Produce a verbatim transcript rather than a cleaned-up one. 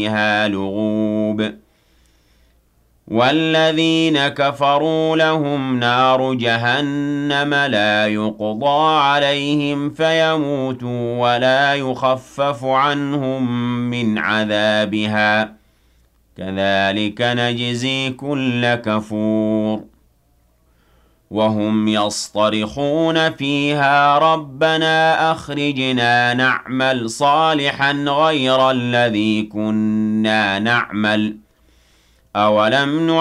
فيها لغوب والذين كفروا لهم نار جهنم لا يقضى عليهم فيموتوا ولا يخفف عنهم من عذابها كذلك نجزي كل كفور وهم يصطرخون فيها ربنا أخرجنا نعمل صالحا غير الذي كنا نعمل أولم نعمل